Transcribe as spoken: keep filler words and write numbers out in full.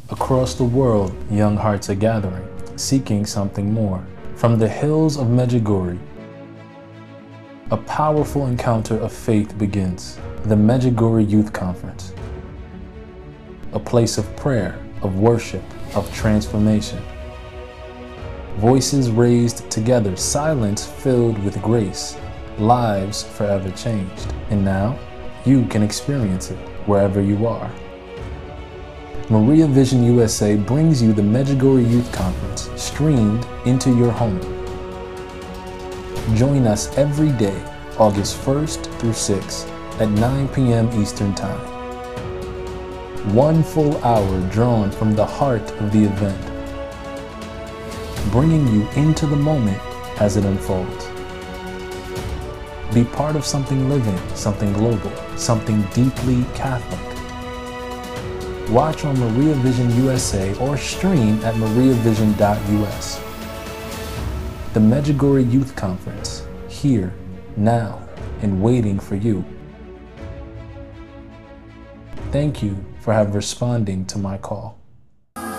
Across the world, young hearts are gathering, seeking something more. From the hills of Medjugorje, a powerful encounter of faith begins. The Medjugorje Youth Conference. A place of prayer, of worship, of transformation. Voices raised together, silence filled with grace, lives forever changed. And now, you can experience it wherever you are. Maria Vision U S A brings you the Medjugorje Youth Conference, streamed into your home. Join us every day, August first through sixth, at nine p m Eastern Time. One full hour drawn from the heart of the event, bringing you into the moment as it unfolds. Be part of something living, something global, something deeply Catholic. Watch on Maria Vision U S A or stream at maria vision dot U S. The Medjugorje Youth Conference, here, now, and waiting for you. Thank you for have responding to my call.